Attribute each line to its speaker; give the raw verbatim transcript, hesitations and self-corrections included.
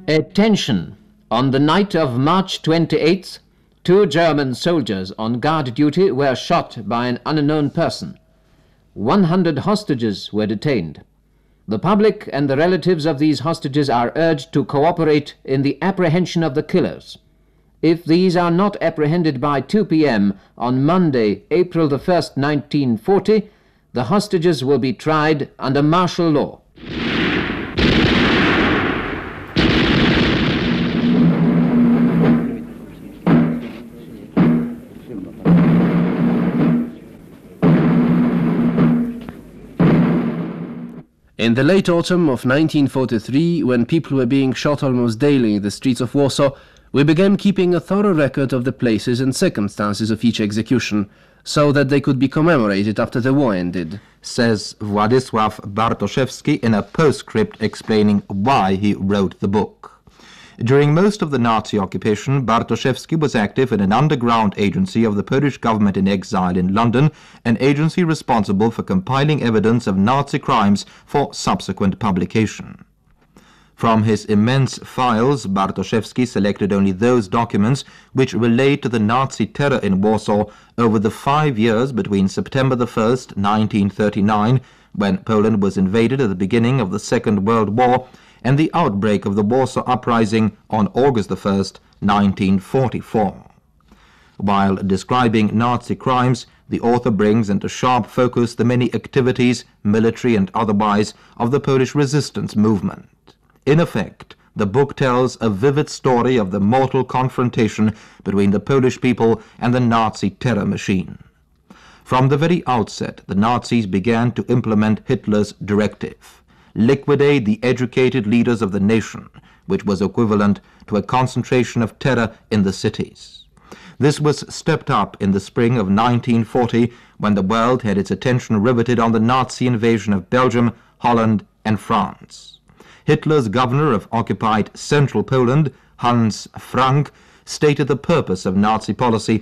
Speaker 1: Attention! On the night of March twenty-eighth, two German soldiers on guard duty were shot by an unknown person. one hundred hostages were detained. The public and the relatives of these hostages are urged to cooperate in the apprehension of the killers. If these are not apprehended by two p m on Monday, April the first, nineteen forty, the hostages will be tried under martial law.
Speaker 2: In the late autumn of nineteen forty-three, when people were being shot almost daily in the streets of Warsaw, we began keeping a thorough record of the places and circumstances of each execution, so that they could be commemorated after the war ended,
Speaker 3: says Władysław Bartoszewski in a postscript explaining why he wrote the book. During most of the Nazi occupation, Bartoszewski was active in an underground agency of the Polish government in exile in London, an agency responsible for compiling evidence of Nazi crimes for subsequent publication. From his immense files, Bartoszewski selected only those documents which relate to the Nazi terror in Warsaw over the five years between September the first, nineteen thirty-nine, when Poland was invaded at the beginning of the Second World War, and the outbreak of the Warsaw Uprising on August the first, nineteen forty-four. While describing Nazi crimes, the author brings into sharp focus the many activities, military and otherwise, of the Polish resistance movement. In effect, the book tells a vivid story of the mortal confrontation between the Polish people and the Nazi terror machine. From the very outset, the Nazis began to implement Hitler's directive: liquidate the educated leaders of the nation, which was equivalent to a concentration of terror in the cities. This was stepped up in the spring of nineteen forty, when the world had its attention riveted on the Nazi invasion of Belgium, Holland, and France. Hitler's governor of occupied central Poland, Hans Frank, stated the purpose of Nazi policy